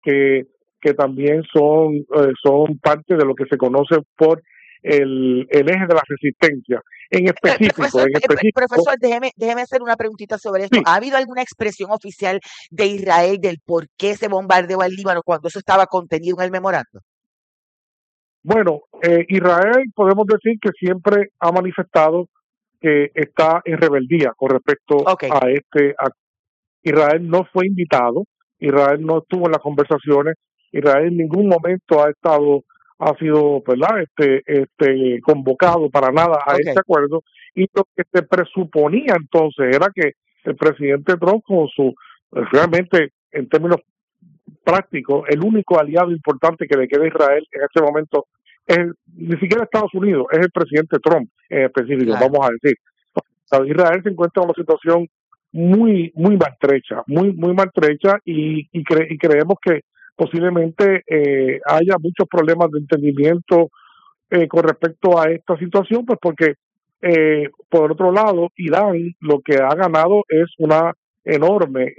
que, que también son parte de lo que se conoce por el eje de la resistencia. En específico, Profesor, déjeme hacer una preguntita sobre esto. sí. ¿Ha habido alguna expresión oficial de Israel del por qué se bombardeó al Líbano cuando eso estaba contenido en el memorando? Bueno, Israel podemos decir que siempre ha manifestado que está en rebeldía con respecto Okay. a este acto. Israel no fue invitado, Israel no estuvo en las conversaciones, Israel en ningún momento ha sido, ¿verdad? Convocado para nada a Okay. este acuerdo, y lo que se presuponía entonces era que el presidente Trump, realmente en términos prácticos, el único aliado importante que le queda a Israel en este momento ni siquiera Estados Unidos, es el presidente Trump en específico, Claro. vamos a decir. Israel se encuentra en una situación muy maltrecha, muy maltrecha, y creemos que posiblemente haya muchos problemas de entendimiento con respecto a esta situación, pues porque por otro lado, Irán lo que ha ganado es una enorme,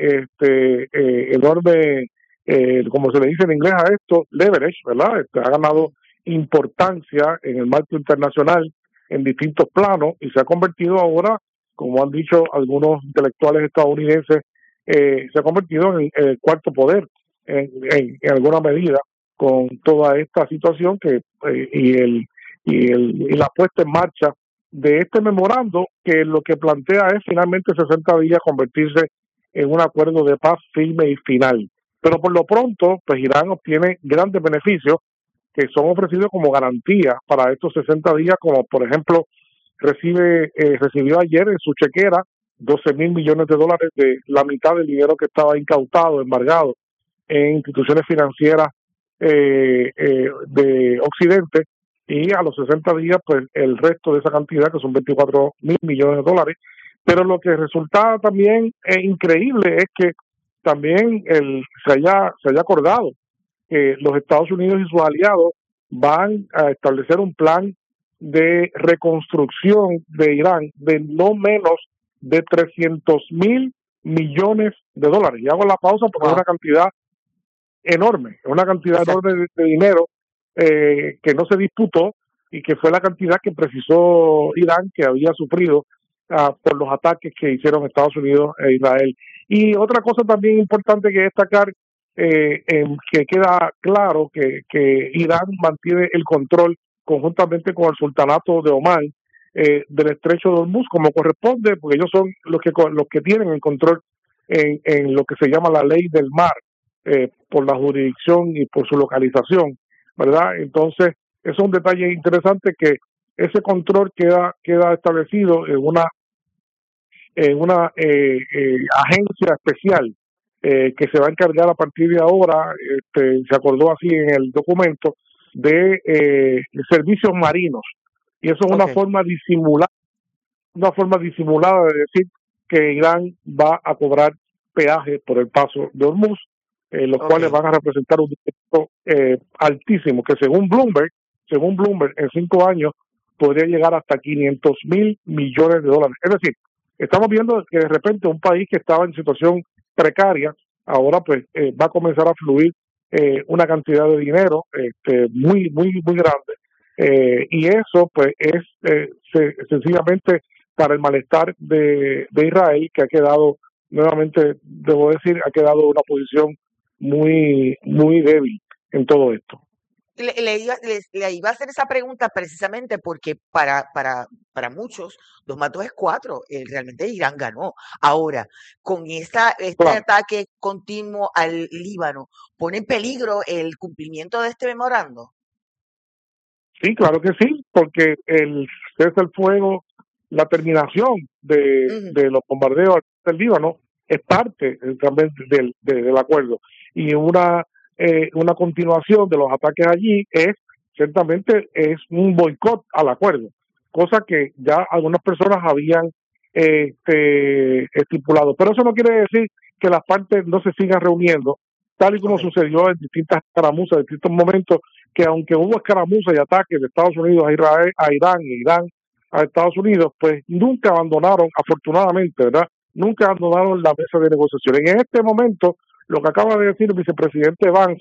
como se le dice en inglés a esto, leverage, ¿verdad? Ha ganado importancia en el marco internacional en distintos planos, y se ha convertido ahora, como han dicho algunos intelectuales estadounidenses, se ha convertido en el cuarto poder en alguna medida, con toda esta situación y la puesta en marcha de este memorando, que lo que plantea es finalmente 60 días convertirse en un acuerdo de paz firme y final. Pero por lo pronto, pues Irán obtiene grandes beneficios que son ofrecidos como garantía para estos 60 días, como por ejemplo recibió ayer en su chequera $12,000 millones, de la mitad del dinero que estaba incautado, embargado en instituciones financieras de Occidente, y a los 60 días pues el resto de esa cantidad, que son $24,000 millones. Pero lo que resulta también increíble es que también se haya acordado que los Estados Unidos y sus aliados van a establecer un plan de reconstrucción de Irán de no menos de $300,000 millones. Y hago la pausa porque es una cantidad enorme, enorme de dinero que no se disputó, y que fue la cantidad que precisó Irán, que había sufrido por los ataques que hicieron Estados Unidos e Israel. Y otra cosa también importante que destacar, que queda claro que Irán mantiene el control conjuntamente con el sultanato de Omán del estrecho de Hormuz, como corresponde, porque ellos son los que tienen el control en lo que se llama la ley del mar, por la jurisdicción y por su localización, ¿verdad? Entonces, eso es un detalle interesante, que ese control queda establecido en una agencia especial que se va a encargar a partir de ahora, se acordó así en el documento, de servicios marinos, y eso es una forma disimulada de decir que Irán va a cobrar peaje por el paso de Hormuz, los cuales van a representar un dinero altísimo, que según Bloomberg, en 5 años podría llegar hasta $500,000 millones. Es decir, estamos viendo que de repente un país que estaba en situación precaria, ahora pues va a comenzar a fluir una cantidad de dinero muy grande, y eso pues es sencillamente para el malestar de Israel, que ha quedado, nuevamente debo decir, ha quedado en una posición muy débil en todo esto. Le iba a hacer esa pregunta precisamente porque para muchos 2 más 2 es 4. Realmente Irán ganó. Ahora, con este ataque continuo al Líbano, ¿pone en peligro el cumplimiento de este memorando? Sí, claro que sí, porque el cese el fuego, la terminación de los bombardeos del Líbano, es parte también del acuerdo, y una continuación de los ataques allí ciertamente es un boicot al acuerdo, cosa que ya algunas personas habían estipulado. Pero eso no quiere decir que las partes no se sigan reuniendo, tal y como sucedió en distintas escaramuzas, en distintos momentos, que aunque hubo escaramuzas y ataques de Estados Unidos a Israel, a Irán, y Irán a Estados Unidos, pues nunca abandonaron, afortunadamente, ¿verdad? Nunca abandonaron la mesa de negociación. En este momento, lo que acaba de decir el vicepresidente Vance